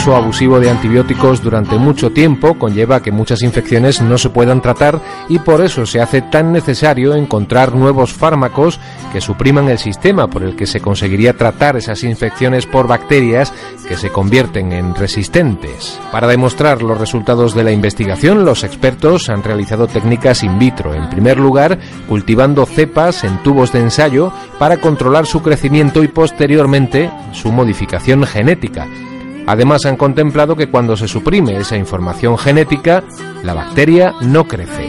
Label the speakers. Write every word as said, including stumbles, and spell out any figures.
Speaker 1: uso abusivo de antibióticos durante mucho tiempo conlleva que muchas infecciones no se puedan tratar y por eso se hace tan necesario encontrar nuevos fármacos que supriman el sistema por el que se conseguiría tratar esas infecciones por bacterias que se convierten en resistentes. Para demostrar los resultados de la investigación, los expertos han realizado técnicas in vitro. En primer lugar, cultivando cepas en tubos de ensayo para controlar su crecimiento y posteriormente su modificación genética. Además, han contemplado que cuando se suprime esa información genética, la bacteria no crece.